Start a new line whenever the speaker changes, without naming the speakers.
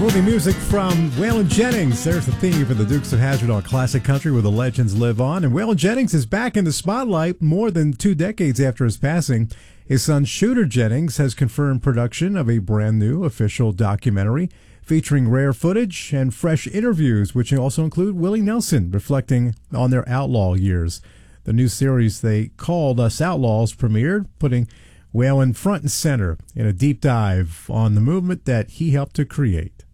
movie music from Waylon Jennings. There's the theme for the Dukes of Hazzard on Classic Country, where the legends live on. And Waylon Jennings is back in the spotlight more than 2 decades after his passing. His son Shooter Jennings has confirmed production of a brand new official documentary featuring rare footage and fresh interviews, which also include Willie Nelson reflecting on their outlaw years. The new series they called Us Outlaws premiered, putting Waylon front and center in a deep dive on the movement that he helped to create.